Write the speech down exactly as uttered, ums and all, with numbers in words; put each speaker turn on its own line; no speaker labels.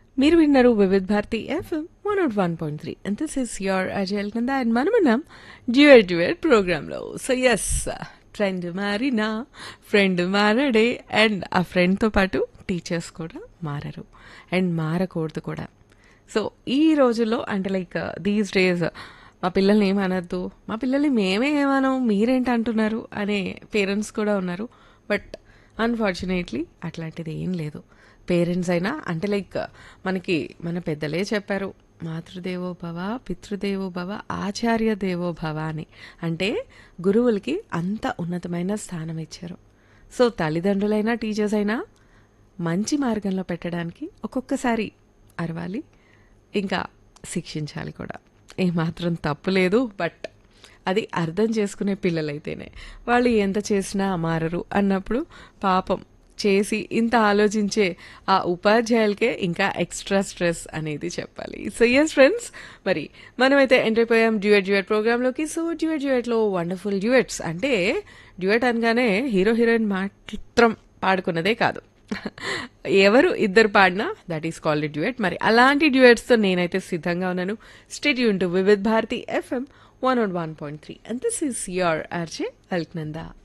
మీరు విన్నారు Vividh Bharati FM one not one point three and this is your అజయల్ కింద and మనమున్నాం డ్యూయట్ డ్యూయట్ ప్రోగ్రాంలో. సో ఎస్, ట్రెండ్ మారినా ఫ్రెండ్ మారడే, అండ్ ఆ ఫ్రెండ్తో పాటు టీచర్స్ కూడా మారరు అండ్ మారకూడదు కూడా. సో ఈ రోజుల్లో అంటే లైక్ దీస్ డేస్ మా పిల్లల్ని ఏమనద్దు, మా పిల్లల్ని మేమే ఏమనం మీరేంటి అంటున్నారు అనే పేరెంట్స్ కూడా ఉన్నారు. బట్ అన్ఫార్చునేట్లీ అట్లాంటిది ఏం లేదు. పేరెంట్స్ అయినా అంటే లైక్ మనకి మన పెద్దలే చెప్పారు, మాతృదేవో భవ పితృదేవో భవ ఆచార్య దేవో భవ అని. అంటే గురువులకి అంత ఉన్నతమైన స్థానం ఇచ్చారు. సో తల్లిదండ్రులైనా టీచర్స్ అయినా మంచి మార్గంలో పెట్టడానికి ఒక్కొక్కసారి అరవాలి, ఇంకా శిక్షించాలి కూడా. ఏమాత్రం తప్పు లేదు. బట్ అది అర్థం చేసుకునే పిల్లలైతేనే, వాళ్ళు ఎంత చేసినా మారరు అన్నప్పుడు పాపం చేసి ఇంత ఆలోచించే ఆ ఉపాధ్యాయులకే ఇంకా ఎక్స్ట్రా స్ట్రెస్ అనేది చెప్పాలి. సో ఎస్ ఫ్రెండ్స్, మరి మనమైతే ఎంటర్ అయిపోయాం duet duet ప్రోగ్రాంలోకి. So duet డ్యూయట్లో wonderful duets అంటే డ్యూయట్ అనగానే హీరో హీరోయిన్ మాత్రం పాడుకున్నదే కాదు, ఎవరు ఇద్దరు పాడినా దట్ ఈస్ కాల్డ్ డ్యూయట్. మరి అలాంటి డ్యూయట్స్తో నేనైతే సిద్ధంగా ఉన్నాను. Stay tune to Vividh Bharati FM one not one point three and this is your RJ Alaknanda.